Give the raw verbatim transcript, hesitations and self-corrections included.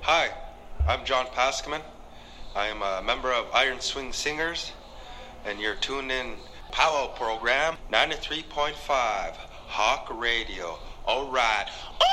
Hi, I'm John Paskman. I am a member of Iron Swing Singers, and you're tuned in Powwow program ninety-three point five Hawk Radio. All right.